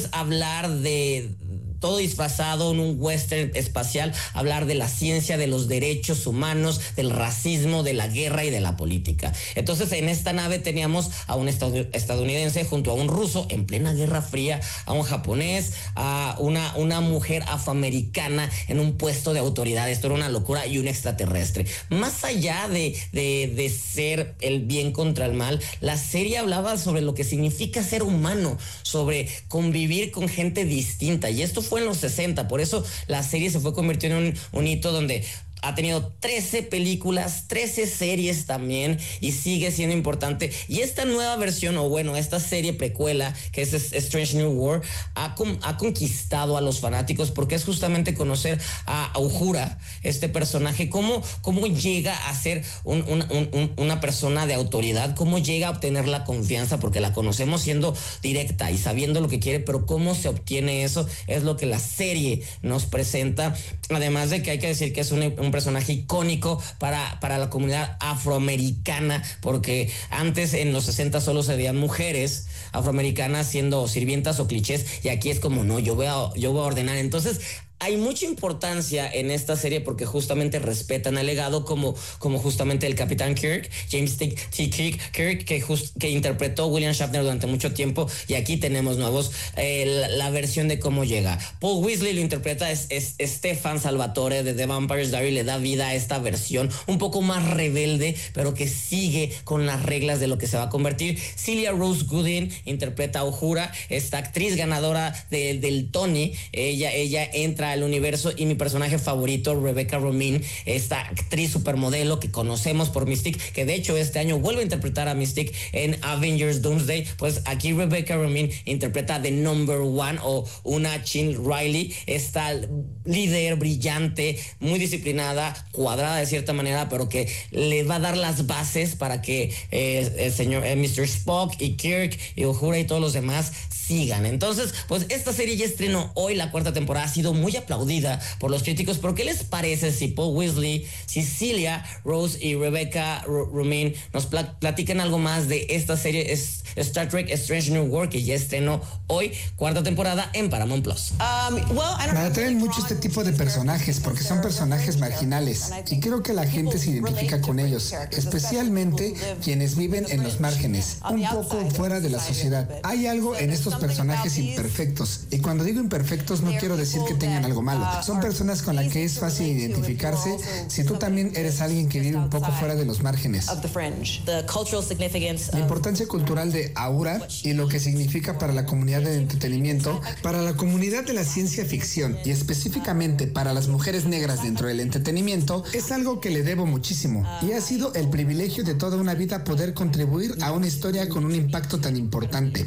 hablar de todo disfrazado en un western espacial, hablar de la ciencia, de los derechos humanos, del racismo, de la guerra y de la política. Entonces, en esta nave teníamos a un estadounidense junto a un ruso en plena Guerra Fría, a un japonés, a una mujer afroamericana en un puesto de autoridad. Esto era una locura, y un extraterrestre. Más allá de ser el bien contra el mal, la serie hablaba sobre lo que significa ser humano, sobre convivir con gente distinta, y esto fue en los 60, por eso la serie se fue convirtiendo en un hito donde ha tenido 13 películas, 13 series también, y sigue siendo importante. Y esta nueva versión, o bueno, esta serie precuela, que es Strange New World, ha conquistado a los fanáticos, porque es justamente conocer a Uhura, este personaje, cómo llega a ser una persona de autoridad, cómo llega a obtener la confianza, porque la conocemos siendo directa y sabiendo lo que quiere, pero cómo se obtiene eso es lo que la serie nos presenta. Además de que hay que decir que es un personaje icónico para la comunidad afroamericana, porque antes en los 60 solo se veían mujeres afroamericanas siendo sirvientas o clichés, y aquí es como no, yo voy a ordenar. Entonces hay mucha importancia en esta serie porque justamente respetan el legado, como justamente el Capitán Kirk, James T. Kirk, que interpretó William Shatner durante mucho tiempo, y aquí tenemos nuevos, la versión de cómo llega. Paul Weasley lo interpreta, es Stefan Salvatore de The Vampire's Diary, le da vida a esta versión un poco más rebelde, pero que sigue con las reglas de lo que se va a convertir. Celia Rose Gooding interpreta a Uhura, esta actriz ganadora del Tony. Ella entra al universo, y mi personaje favorito, Rebecca Romijn, esta actriz supermodelo que conocemos por Mystique, que de hecho este año vuelve a interpretar a Mystique en Avengers Doomsday. Pues aquí Rebecca Romijn interpreta The Number One, o una Chin Riley, esta líder brillante, muy disciplinada, cuadrada de cierta manera, pero que le va a dar las bases para que el señor Mr. Spock y Kirk y Uhura y todos los demás sigan. Entonces, pues esta serie ya estrenó hoy, la 4ª temporada, ha sido muy aplaudida por los críticos. ¿Pero qué les parece si Paul Weasley, si Celia Rose y Rebecca Romijn nos platican algo más de esta serie? Es Star Trek Strange New World, que ya estrenó hoy, 4ª temporada en Paramount Plus. Me atraen mucho este tipo de personajes porque son personajes marginales, y creo que la gente se identifica con ellos, especialmente quienes viven en los márgenes, un poco fuera de la sociedad. Hay algo en estos personajes imperfectos, y cuando digo imperfectos no quiero decir que tengan algo malo. Son personas con las que es fácil identificarse si tú también eres alguien que vive un poco fuera de los márgenes. La importancia cultural de Uhura y lo que significa para la comunidad del entretenimiento, para la comunidad de la ciencia ficción, y específicamente para las mujeres negras dentro del entretenimiento, es algo que le debo muchísimo, y ha sido el privilegio de toda una vida poder contribuir a una historia con un impacto tan importante.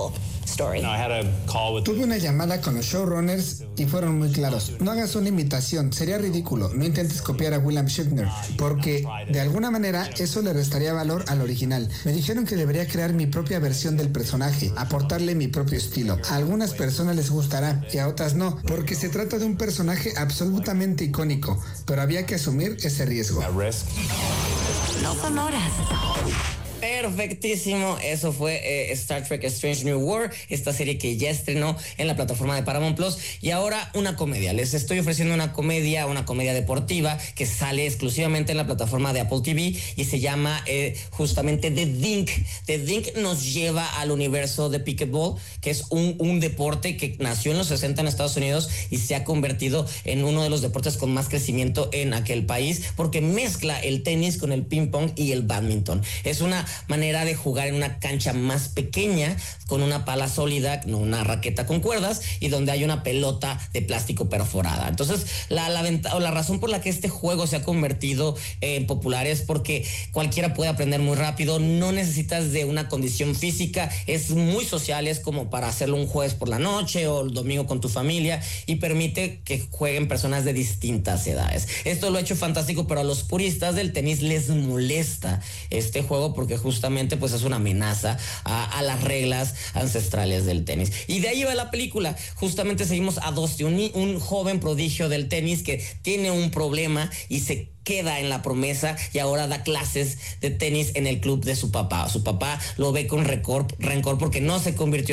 Tuve una llamada con los showrunners y fueron muy claros. No hagas una imitación, sería ridículo. No intentes copiar a William Shatner, porque de alguna manera eso le restaría valor al original. Me dijeron que debería crear mi propia versión del personaje, aportarle mi propio estilo. A algunas personas les gustará y a otras no, porque se trata de un personaje absolutamente icónico, pero había que asumir ese riesgo. No son horas. Perfectísimo, eso fue Star Trek Strange New World, esta serie que ya estrenó en la plataforma de Paramount Plus. Y ahora una comedia, les estoy ofreciendo una comedia deportiva que sale exclusivamente en la plataforma de Apple TV, y se llama justamente The Dink. The Dink nos lleva al universo de Pickleball, que es un deporte que nació en los 60 en Estados Unidos y se ha convertido en uno de los deportes con más crecimiento en aquel país, porque mezcla el tenis con el ping pong y el badminton. Es una manera de jugar en una cancha más pequeña, con una pala sólida, no una raqueta con cuerdas, y donde hay una pelota de plástico perforada. Entonces, la razón por la que este juego se ha convertido en popular es porque cualquiera puede aprender muy rápido, no necesitas de una condición física, es muy social, es como para hacerlo un jueves por la noche o el domingo con tu familia, y permite que jueguen personas de distintas edades. Esto lo ha hecho fantástico, pero a los puristas del tenis les molesta este juego porque justamente pues es una amenaza a las reglas ancestrales del tenis. Y de ahí va la película. Justamente seguimos a Dusty, un joven prodigio del tenis que tiene un problema y se queda en la promesa, y ahora da clases de tenis en el club de su papá. Su papá lo ve con rencor porque no se convirtió